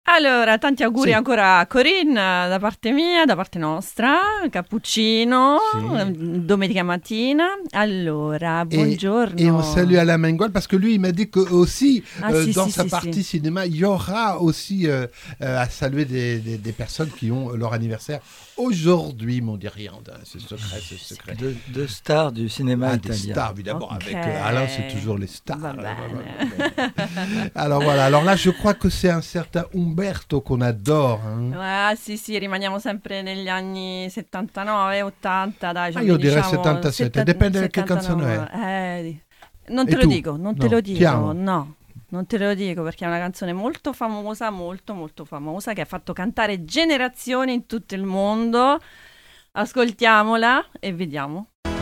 Allora, tanti auguri Sì. ancora a Corinne da parte mia, da parte nostra, cappuccino, Si. domenica mattina. Allora, Et on salue buongiorno. Alain Mengual parce que lui, il m'a dit que aussi Ah sì, dans sì, sa sì, partie sì. cinéma, il y aura aussi à saluer des personnes qui ont leur anniversaire aujourd'hui, m'on dit rien, c'est secret, c'est secret. Deux stars du cinéma Ah, des italien. stars, évidemment. Ok, Avec Alain, c'est toujours les stars. va bene. Alors voilà, alors là, je crois que c'est un certain Umberto qu'on adore. Hein. Ah, sì, sì, rimaniamo sempre negli anni 79, 80, dai, Ah, io direi diciamo 77, dipende da che 79. canzone Non E te lo tu? dico, non te No, lo ti dico, amo. no. Non te lo dico perché è una canzone molto famosa, molto molto famosa, che ha fatto cantare generazioni in tutto il mondo. Ascoltiamola e vediamo.